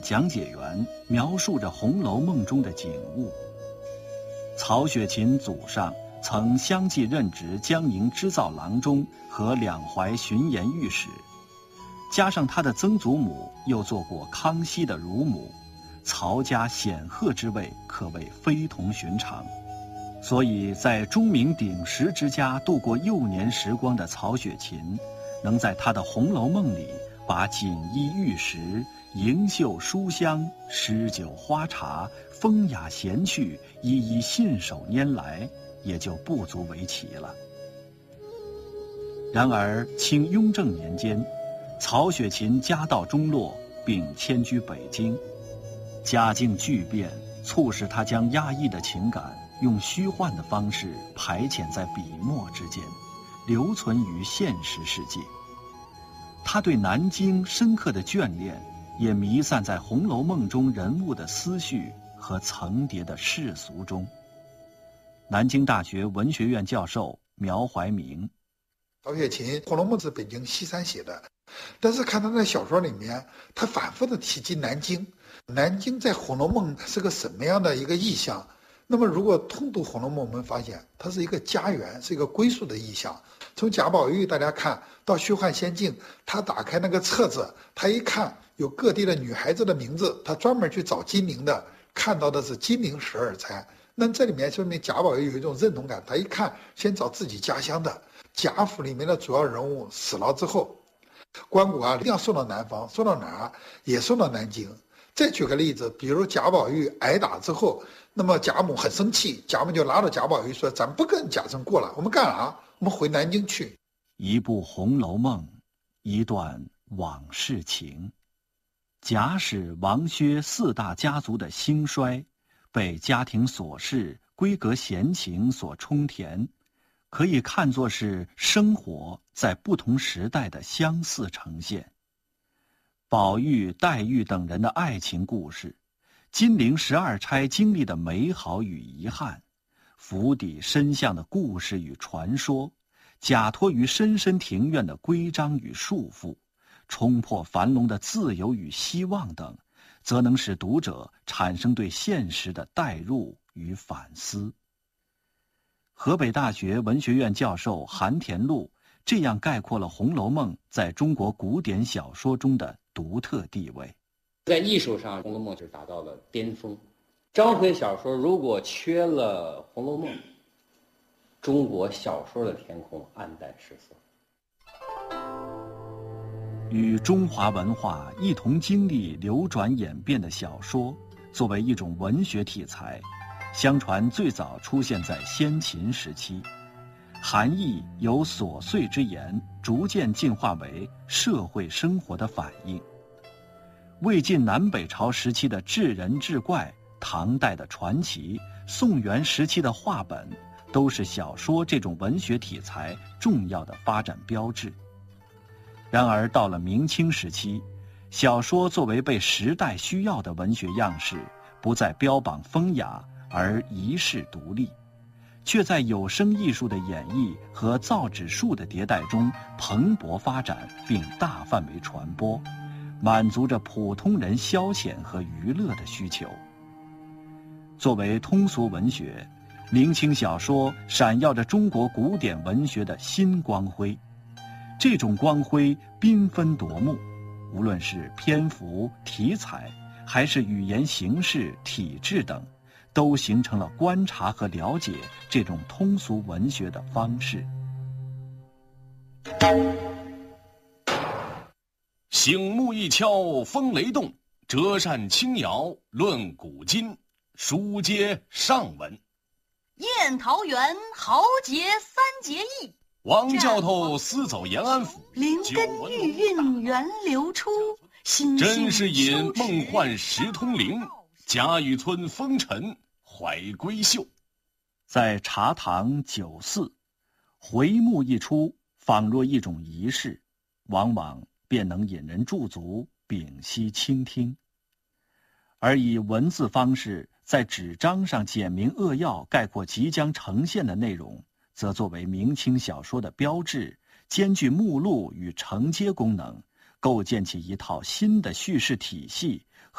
讲解员描述着《红楼梦》中的景物。曹雪芹祖上曾相继任职江宁织造郎中和两淮巡盐御史，加上他的曾祖母又做过康熙的乳母，曹家显赫之位可谓非同寻常。所以在钟鸣鼎食之家度过幼年时光的曹雪芹，能在他的《红楼梦》里把锦衣玉食、盈袖书香、诗酒花茶、风雅闲趣一一信手拈来，也就不足为奇了。然而清雍正年间，曹雪芹家道中落，并迁居北京，家境巨变，促使他将压抑的情感用虚幻的方式排遣在笔墨之间，留存于现实世界。他对南京深刻的眷恋，也弥散在《红楼梦》中人物的思绪和层叠的世俗中。南京大学文学院教授苗怀明： 曹雪芹《红楼梦》是北京西山写的，但是看他在小说里面，他反复的提及南京。南京在《红楼梦》是个什么样的一个意象？那么如果通读《红楼梦》，我们发现它是一个家园，是一个归宿的意象。从贾宝玉大家看到虚幻仙境，他打开那个册子，他一看有各地的女孩子的名字，他专门去找金陵的，看到的是金陵12钗。那这里面说明贾宝玉有一种认同感，他一看先找自己家乡的。贾府里面的主要人物死了之后，棺椁啊一定要送到南方，送到哪儿？也送到南京。再举个例子，比如贾宝玉挨打之后，那么贾母很生气，贾母就拉着贾宝玉说：“咱不跟贾政过了，我们干啥？我们回南京去。” 一部《红楼梦》，一段往事情。贾史王薛四大家族的兴衰，被家庭琐事、闺阁闲情所充填，可以看作是生活在不同时代的相似呈现。宝玉、黛玉等人的爱情故事，金陵12钗经历的美好与遗憾，府邸深巷的故事与传说，假托于深深庭院的规章与束缚，冲破樊笼的自由与希望等，则能使读者产生对现实的代入与反思。河北大学文学院教授韩田禄这样概括了《红楼梦》在中国古典小说中的独特地位。 在艺术上，《红楼梦》是达到了巅峰。章回小说如果缺了《红楼梦》，中国小说的天空黯淡失色。 与中华文化一同经历流转演变的小说，作为一种文学题材，相传最早出现在先秦时期，含义由琐碎之言逐渐进化为社会生活的反应。魏晋南北朝时期的志人志怪，唐代的传奇，宋元时期的话本，都是小说这种文学题材重要的发展标志。然而到了明清时期，小说作为被时代需要的文学样式，不再标榜风雅而遗世独立，却在有声艺术的演绎和造纸术的迭代中蓬勃发展，并大范围传播，满足着普通人消遣和娱乐的需求。作为通俗文学，明清小说闪耀着中国古典文学的新光辉。这种光辉缤纷夺目，无论是篇幅、题材，还是语言形式、体制等，都形成了观察和了解这种通俗文学的方式。 醒目一敲风雷动，折扇轻摇论古今。书接上文。 宴桃园豪杰三结义， 王教头私走延安府， 灵根玉韵源流出， 真是引梦幻时通灵，贾雨村风尘怀闺秀。 在茶堂酒肆，回目一出，仿若一种仪式，往往便能引人驻足，屏息倾听。而以文字方式在纸张上简明扼要概括即将呈现的内容，则作为明清小说的标志，兼具目录与承接功能，构建起一套新的叙事体系，